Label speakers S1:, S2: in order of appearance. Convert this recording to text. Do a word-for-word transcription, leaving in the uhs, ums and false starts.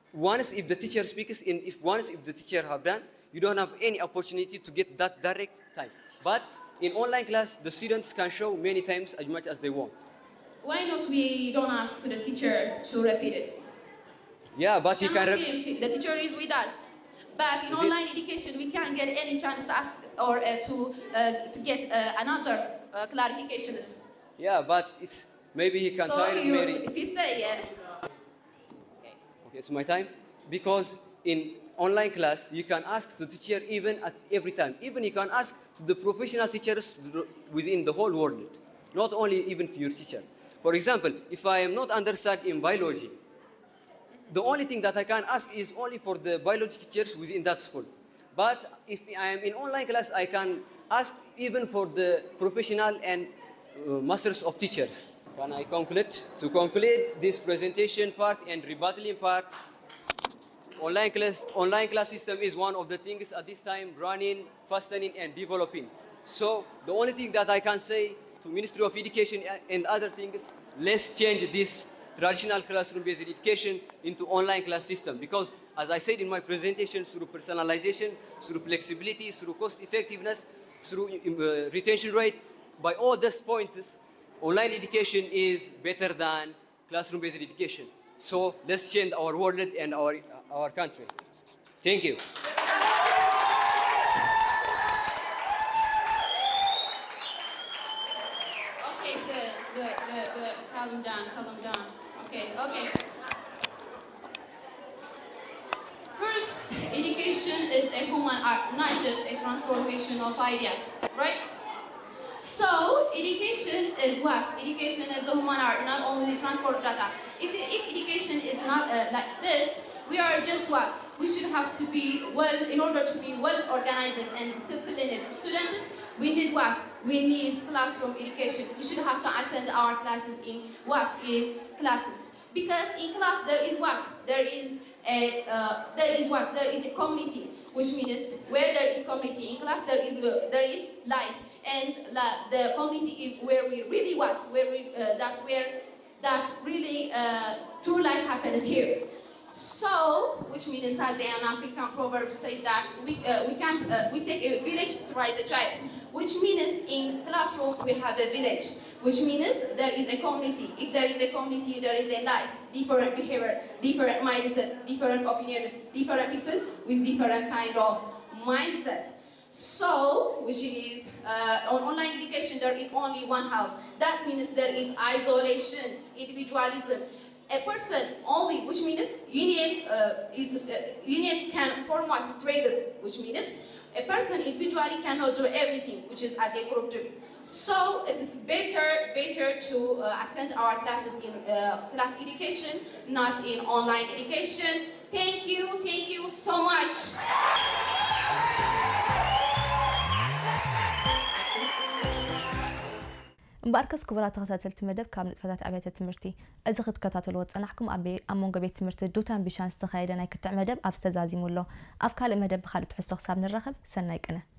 S1: once if the teacher speaks, in if once if the teacher have done, you don't have any opportunity to get that direct time. But in online class, the students can show many times as much as they want.
S2: Why not we don't ask to the teacher to repeat it?
S1: Yeah, but he
S2: Can
S1: can.
S2: ask him, the teacher is with us. But in
S1: Is
S2: online
S1: it?
S2: education, we can't get any chance to ask or uh, to uh, to get uh, another uh, clarifications.
S1: Yeah, but it's maybe he can
S2: So
S1: try to
S2: you,
S1: marry.
S2: if you say yes,
S1: Okay, it's my time. Because in online class, you can ask the teacher even at every time. Even you can ask to the professional teachers within the whole world, not only even to your teacher. For example, if I am not understand in biology, the only thing that I can ask is only for the biology teachers within that school. But if I am in online class, I can ask even for the professional and uh, masters of teachers. Can I conclude? To conclude this presentation part and rebattling part, online class, online class system is one of the things at this time running, fastening, and developing. So the only thing that I can say to Ministry of Education and other things, let's change this traditional classroom-based education into online class system. Because as I said in my presentation, through personalization, through flexibility, through cost effectiveness, through uh, retention rate, by all these points, online education is better than classroom-based education. So let's change our world and our, our country. Thank you.
S2: okay, good, good, good, good. Calm down, calm down. Okay, okay. First, education is a human art, not just a transformation of ideas, right? So, education is what? Education is a human art, not only transfer data. If, if education is not uh, like this, we are just what? We should have to be well, in order to be well organized and disciplined students, we need what? We need classroom education. We should have to attend our classes in what? In classes. Because in class there is what? There is a, uh, there is what? There is a community, which means where there is community in class, there is, uh, there is life. And la, the community is where we really what? Where we, uh, that where that really uh, true life happens here. So, which means as an African proverb say that we uh, we can't uh, we take a village to raise a child. Which means in classroom we have a village. Which means there is a community. If there is a community, there is a life, different behavior, different mindset, different opinions, different people with different kind of mindset. So, which is uh, on online education, there is only one house. That means there is isolation, individualism. A person only, which means union uh, is uh, union can form what strangers, which means a person individually cannot do everything, which is as a group do. So it is better better to uh, attend our classes in uh, class education, not in online education. Thank you, thank you so much.
S3: مباركس كبرات تخطات المدب كامل فتاة أبيات التمرتي أزخت كتات الوقت أنحكم أبي أمون قبيت تمرت دوتان بشان استخايدنا كتع مدب أبستزازي مولو أبكال المدب خالد حسو خساب نرخب سنايك أنا